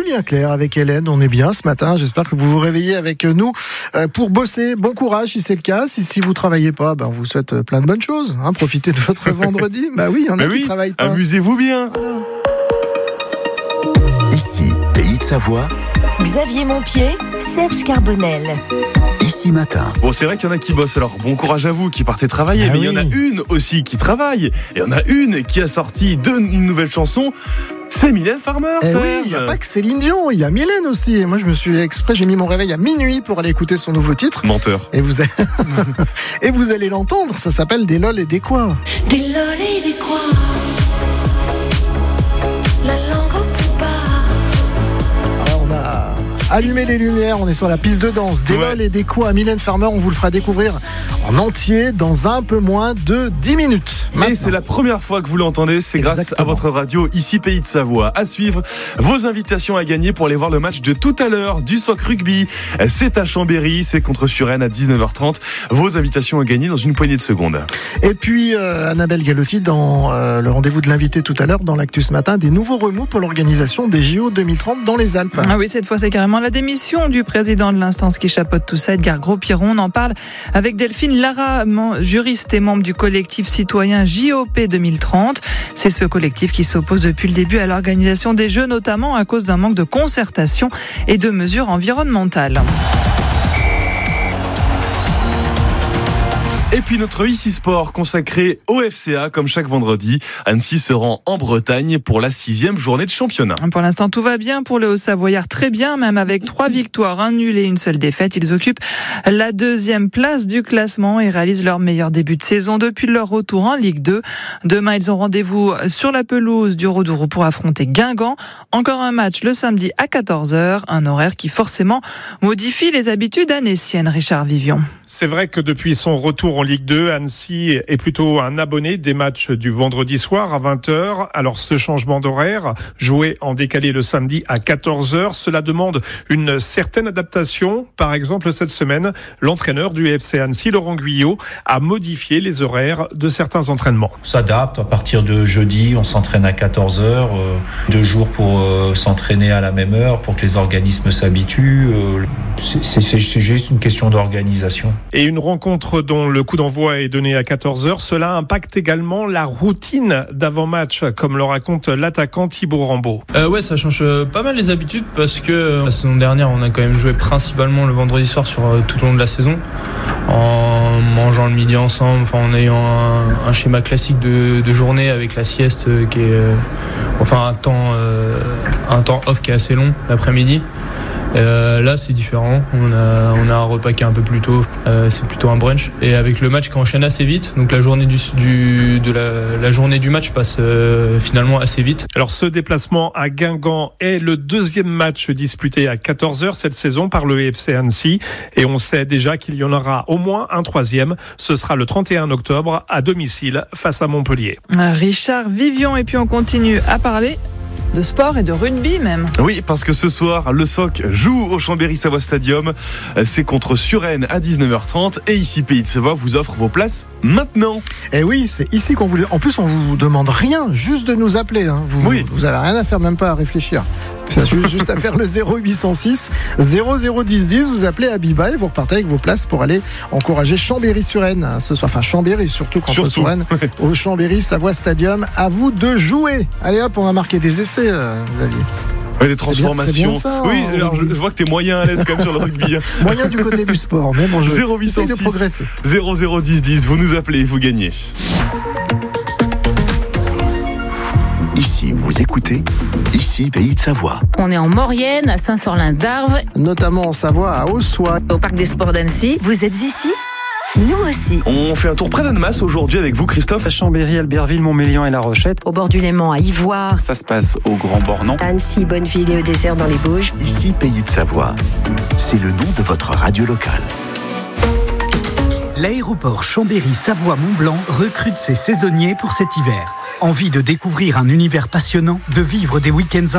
Julien Clerc avec Hélène. On est bien ce matin. J'espère que vous vous réveillez avec nous pour bosser. Bon courage si c'est le cas. Si vous travaillez pas, on vous souhaite plein de bonnes choses. Profitez de votre vendredi. Oui, il y en a qui travaillent pas. Amusez-vous bien. Voilà. Ici, Pays de Savoie. Xavier Montpied, Serge Carbonel. Ici matin. Bon, c'est vrai qu'il y en a qui bossent, alors bon courage à vous qui partez travailler, mais il y en a une aussi qui travaille. Et il y en a une qui a sorti une nouvelle chanson. C'est Mylène Farmer, oui, il n'y a pas que Céline Dion, il y a Mylène aussi. Et moi, j'ai mis mon réveil à minuit pour aller écouter son nouveau titre. Menteur. Et vous allez l'entendre, ça s'appelle Des lol et des quoi. Des lol et des quoi. La langue au plus bas. Alors, on a allumé les lumières, on est sur la piste de danse. Des lol et des quoi. Mylène Farmer, on vous le fera découvrir en entier dans un peu moins de 10 minutes. Et c'est la première fois que vous l'entendez, c'est grâce à votre radio, ici Pays de Savoie. À suivre, vos invitations à gagner pour aller voir le match de tout à l'heure du Soc Rugby. C'est à Chambéry, c'est contre Suresnes à 19h30. Vos invitations à gagner dans une poignée de secondes. Et puis Annabelle Galotti, dans le rendez-vous de l'invité tout à l'heure, dans l'actu ce matin, des nouveaux remous pour l'organisation des JO 2030 dans les Alpes. Ah oui, cette fois c'est carrément la démission du président de l'instance qui chapeaute tout ça, Edgar Gros-Piron. On en parle avec Delphine Lara, juriste et membre du collectif citoyen JOP 2030. C'est ce collectif qui s'oppose depuis le début à l'organisation des Jeux, notamment à cause d'un manque de concertation et de mesures environnementales. Et puis notre Ici Sport consacré au FCA, comme chaque vendredi. Annecy se rend en Bretagne pour la 6e journée de championnat. Pour l'instant, tout va bien pour les Hauts-Savoyards, très bien, même avec 3 victoires, 1 nul et une seule défaite. Ils occupent la 2e place du classement et réalisent leur meilleur début de saison depuis leur retour en Ligue 2. Demain, ils ont rendez-vous sur la pelouse du Rodourou pour affronter Guingamp. Encore un match le samedi à 14h, un horaire qui forcément modifie les habitudes annéciennes. Richard Vivion. C'est vrai que depuis son retour en Ligue 2, Annecy est plutôt un abonné des matchs du vendredi soir à 20h. Alors ce changement d'horaire, joué en décalé le samedi à 14h, cela demande une certaine adaptation. Par exemple, cette semaine, l'entraîneur du FC Annecy, Laurent Guyot, a modifié les horaires de certains entraînements. On s'adapte. À partir de jeudi, on s'entraîne à 14h. 2 jours pour s'entraîner à la même heure, pour que les organismes s'habituent. C'est juste une question d'organisation. Et une rencontre dont le coup d'envoi est donné à 14h, cela impacte également la routine d'avant-match, comme le raconte l'attaquant Thibaut Rambaud. Ouais, ça change pas mal les habitudes parce que la saison dernière, on a quand même joué principalement le vendredi soir sur tout au long de la saison, en mangeant le midi ensemble, en ayant un schéma classique de journée avec la sieste qui est un temps off qui est assez long l'après-midi. Là c'est différent, on a un repas qui est un peu plus tôt, c'est plutôt un brunch, et avec le match qui enchaîne assez vite, donc la journée la journée du match passe finalement assez vite. Alors ce déplacement à Guingamp est le 2e match disputé à 14h cette saison par le FC Annecy, et on sait déjà qu'il y en aura au moins un 3e, ce sera le 31 octobre à domicile face à Montpellier. Richard Vivion, et puis on continue à parler de sport et de rugby même. Oui, parce que ce soir, le Soc joue au Chambéry-Savoie Stadium. C'est contre Suresnes à 19h30. Et ici, Pays de Savoie vous offre vos places maintenant. Et oui, c'est ici qu'on vous... En plus, on vous demande rien, juste de nous appeler. Vous avez rien à faire, même pas à réfléchir. Juste à faire le 0806 001010. Vous appelez Abiba et vous repartez avec vos places pour aller encourager Chambéry-Suresnes ce soir. Enfin, Chambéry surtout contre Suresnes au Chambéry-Savoie Stadium. À vous de jouer. Allez hop, on va marquer des essais, Xavier. Ouais, des transformations. C'est bien ça, oui, alors je vois que t'es moyen à l'aise quand même sur le rugby. Moyen du côté du sport, mais bon, 0806 001010. Vous nous appelez, vous gagnez. Ici, vous écoutez Ici, Pays de Savoie. On est en Maurienne, à Saint-Sorlin-d'Arves, notamment en Savoie, à Ossois, au Parc des Sports d'Annecy. Vous êtes ici ? Nous aussi. On fait un tour près d'Annemasse aujourd'hui avec vous, Christophe. À Chambéry, Albertville, Montmélian et La Rochette. Au bord du Léman, à Ivoire. Ça se passe au Grand Bornand. Annecy, Bonneville et au désert dans les Bauges. Ici, Pays de Savoie. C'est le nom de votre radio locale. L'aéroport Chambéry-Savoie-Mont-Blanc recrute ses saisonniers pour cet hiver. Envie de découvrir un univers passionnant, de vivre des week-ends intenses ?